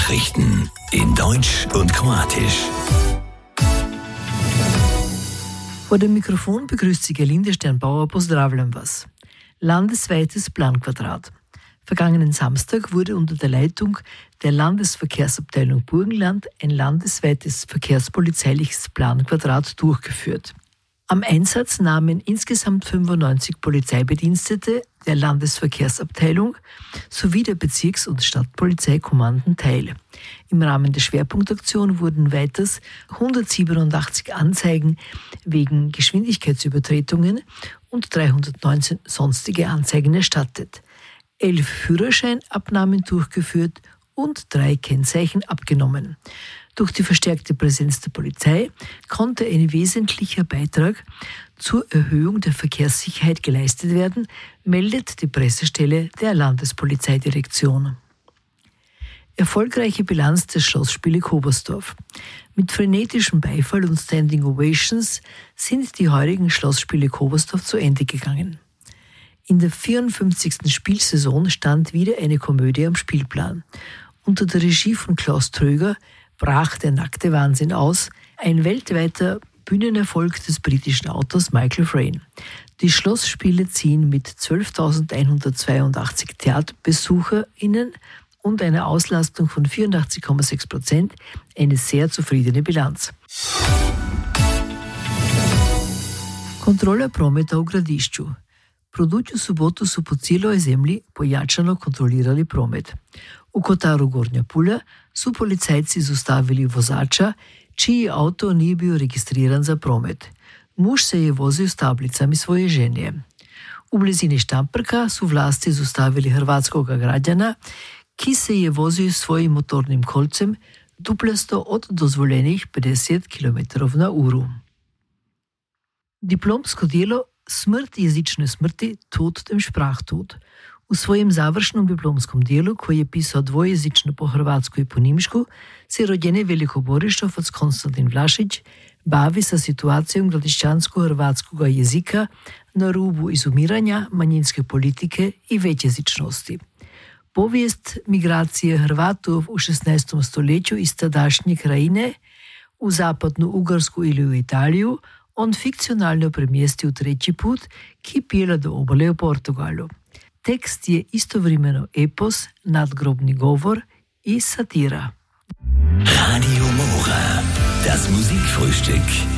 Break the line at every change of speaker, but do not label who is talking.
Nachrichten in Deutsch und Kroatisch.
Vor dem Mikrofon begrüßt Sie Gerlinde Sternbauer, pozdravljam vas. Landesweites Planquadrat. Vergangenen Samstag wurde unter der Leitung der Landesverkehrsabteilung Burgenland ein landesweites verkehrspolizeiliches Planquadrat durchgeführt. Am Einsatz nahmen insgesamt 95 Polizeibedienstete der Landesverkehrsabteilung sowie der Bezirks- und Stadtpolizeikommanden teil. Im Rahmen der Schwerpunktaktion wurden weiters 187 Anzeigen wegen Geschwindigkeitsübertretungen und 319 sonstige Anzeigen erstattet, 11 Führerscheinabnahmen durchgeführt und 3 Kennzeichen abgenommen. Durch die verstärkte Präsenz der Polizei konnte ein wesentlicher Beitrag zur Erhöhung der Verkehrssicherheit geleistet werden, meldet die Pressestelle der Landespolizeidirektion. Erfolgreiche Bilanz des Schlossspiele Kobersdorf. Mit frenetischem Beifall und Standing Ovations sind die heurigen Schlossspiele Kobersdorf zu Ende gegangen. In der 54. Spielsaison stand wieder eine Komödie am Spielplan. Unter der Regie von Klaus Tröger brach der nackte Wahnsinn aus, ein weltweiter Bühnenerfolg des britischen Autors Michael Frayn. Die Schlossspiele ziehen mit 12.182 TheaterbesucherInnen und einer Auslastung von 84,6% eine sehr zufriedene Bilanz. Kontrola prometa u Gradišću. Produkt u subotu su po cijeloj zemlji pojačano kontrolirali promet. U Kotaru Gornja Pulja su policajci zaustavili vozača, čiji auto nije bio registriran za promet. Muž se je vozio s tablicami svoje žene. U blizini Štamprka su vlasti zaustavili hrvatskog građana, ki se je vozio svojim motornim kolcem duplasto od dozvoljenih 50 km/h. Diplomsko delo Smrt jezične smrti, Tod dem Sprachtod. U svojem završnom diplomskom dijelu, koji je pisao dvojezično po hrvatsku i po nimšku, se rođeni velikoborištovac Konstantin Vlašić bavi sa situacijom gradišćansko-hrvatskog jezika na rubu izumiranja, manjinske politike i većjezičnosti. Povijest migracije Hrvatov u 16. stoljeću iz tadašnje krajine u zapadnu Ugarsku ili u Italiju on fikcionalno premjestio treći put, ki pjela do obale u Portugalu. Tekst je istovremeno epos, nadgrobni govor i satira.
Radio Mora, das Musikfrühstück.